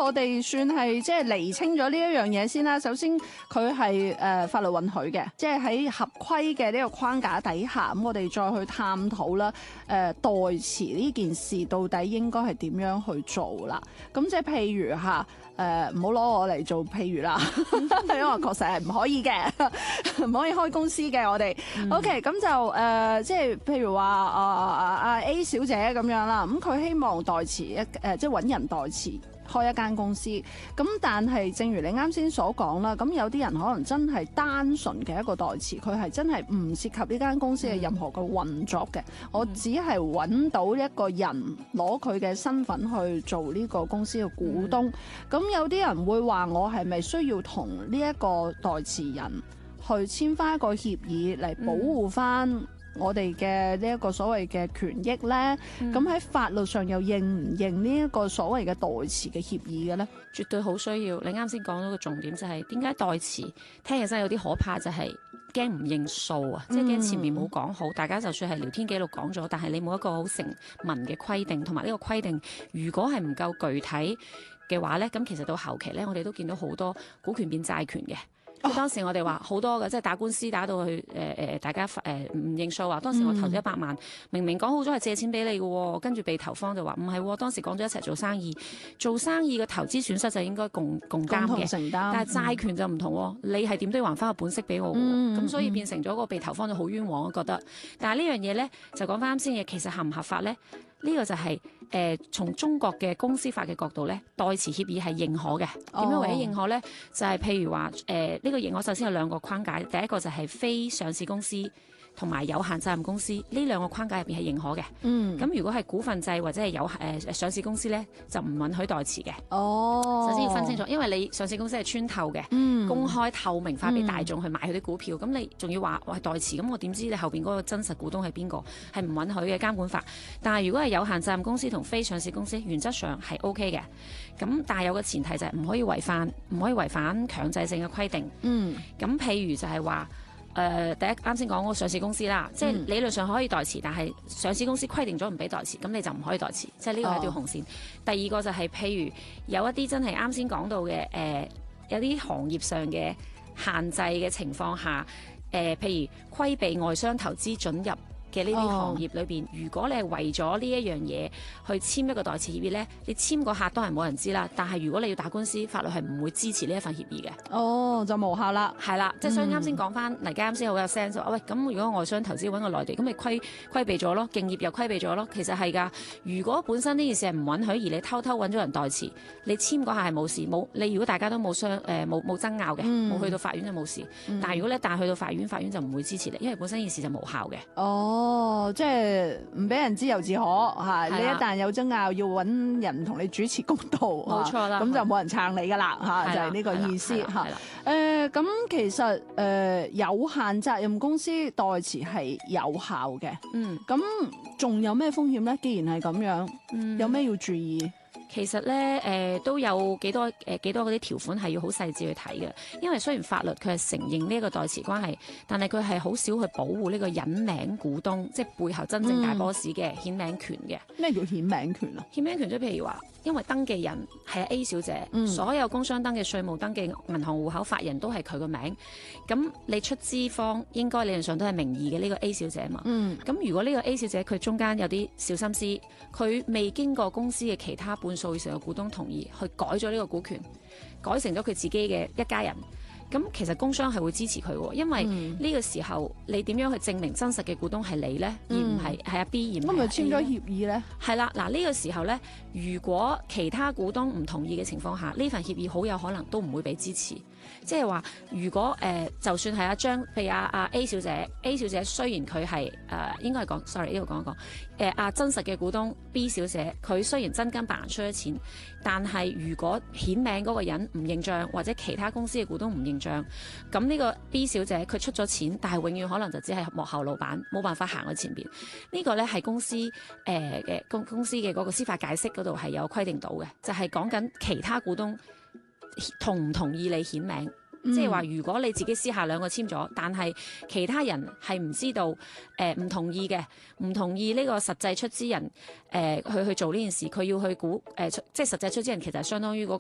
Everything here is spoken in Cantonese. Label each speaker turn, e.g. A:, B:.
A: 我哋算係即係釐清咗呢一樣嘢先啦。首先佢係法律允許嘅，即係喺合規嘅呢個框架底下，咁我哋再去探討啦。代持呢件事到底應該係點樣去做啦？咁即係譬如嚇。唔好攞我嚟做譬如啦，因為確實係唔可以嘅，唔可以開公司嘅我哋。OK， 咁就即係譬如話A 小姐咁樣啦，咁佢希望代持即係揾人代持開一間公司。咁但係正如你啱先所講啦，咁有啲人可能真係單純嘅一個代持，佢係真係唔涉及呢間公司嘅任何嘅運作嘅。我只係揾到一個人攞佢嘅身份去做呢個公司嘅股東。咁有啲人會話我係咪需要同呢一個代持人去簽翻一個協議嚟保護翻我哋嘅呢一個所謂嘅權益呢？咁喺法律上又認唔認呢一個所謂嘅代持嘅協議嘅呢？
B: 絕對好需要。你啱先講到個重點就係點解代持聽起身有啲可怕，就係驚唔認數啊！即係驚前面冇講好，大家就算係聊天記錄講咗，但係你冇一個好成文嘅規定，同埋呢個規定如果係唔夠具體嘅話咧，咁其實到後期咧，我哋都見到好多股權變債權嘅。即係當時我哋話好多嘅，即係打官司打到去大家唔認數話，當時我投咗100萬，明明講好咗係借錢俾你嘅，跟住被投方就話唔係，當時講咗一齊做生意，做生意嘅投資損失就應該共擔嘅，共同承擔。但係債權就唔同，你係點都要還翻個本息俾我嘅，咁所以變成咗個被投方就好冤枉，我覺得。但係呢樣嘢咧就講翻啱先嘅，其實合唔合法咧？呢個就係從中國嘅公司法嘅角度咧，代持協議係認可嘅。點樣為之認可咧？就係譬如話呢個認可首先有2個框架，第一個就係非上市公司同埋有限責任公司，呢2個框架入邊係認可嘅。咁如果係股份制或者係上市公司咧，就唔允許代持嘅。首先要分清楚，因為你上市公司係穿透嘅，公開透明化俾大眾去買佢啲股票，咁你仲要話代持，咁我點知你後邊嗰個真實股東係邊個？係唔允許嘅監管法。但係如果係有限責任公司同非上市公司，原則上係 OK 嘅。咁但係有個前提就係唔可以違反強制性嘅規定。咁譬如就係話。第一啱先講嗰個上市公司啦，即係理論上可以代持，但係上市公司規定咗唔俾代持，咁你就唔可以代持，即係呢個係一條紅線。第二個就係譬如有一啲真係啱先講到嘅有啲行業上嘅限制嘅情況下，譬如規避外商投資准入嘅呢啲行業裏邊，如果你係為咗呢一樣嘢去簽一個代持協議咧，你簽個客當然冇人知啦。但係如果你要打官司，法律係唔會支持呢一份協議嘅。就無效啦。係啦，即係所以啱先講翻嚟，啱先好有 sense 話，喂，咁如果外商投資揾個內地，咁咪規避咗咯，競業又規避咗咯。其實係㗎。如果本身呢件事係唔允許，而你偷偷揾咗人代持，你簽嗰下係冇事，你如果大家都冇爭拗嘅，冇去到法院就冇事。但係如果你一旦去到法院，法院就唔會支持你，因為本身呢件事就無效嘅。
A: 即係唔俾人知由自可嚇，你一旦有爭拗，要揾人同你主持公道，
B: 冇錯啦，
A: 咁就冇人撐你噶啦嚇，就係呢個意思嚇。咁其實有限責任公司代持係有效嘅，咁仲有咩風險咧？既然係咁樣，有咩要注意？
B: 其實咧，都有幾多嗰啲條款係要好細緻去睇嘅，因為雖然法律佢係承認呢一個代持關係，但係佢係好少去保護呢個隱名股東，即係背後真正大 boss 嘅顯名權嘅。咩
A: 叫顯名權啊？
B: 顯名權即係譬如話，因為登記人係 A 小姐，所有工商登記、稅務登記、銀行戶口法人都係佢個名，咁你出資方應該理論上都係名義嘅呢個 A 小姐嘛。咁如果呢個 A 小姐佢中間有啲小心思，佢未經過公司嘅其他半數以上嘅股東同意，去改咗呢個股權，改成咗佢自己嘅一家人。咁其實工商係會支持佢喎，因為呢個時候你點樣去證明真實嘅股東係你呢？而唔係阿 B， 而唔係 A 呢？咁咪簽咗協議呢？係啦，嗱呢個時候呢，如果其他股東唔同意嘅情況下，呢份協議好有可能都唔會俾支持。即係話，如果就算係譬如阿 A 小姐雖然佢係應該係講 sorry 呢度講一講真實嘅股東 B 小姐，佢雖然真金白銀出咗錢，但係如果顯名嗰個人唔認帳，或者其他公司嘅股東唔認帳，咁呢個 B 小姐佢出咗錢，但係永遠可能就只係幕後老闆，冇辦法行去前邊。呢個呢係公司公司嘅嗰個司法解釋嗰度係有規定到嘅，就係講緊其他股東同唔同意你顯名。即係話，如果你自己私下2個簽咗，但係其他人係唔知道，唔同意嘅，唔同意呢個實際出資人，去做呢件事，佢要去即係實際出資人其實係相當於嗰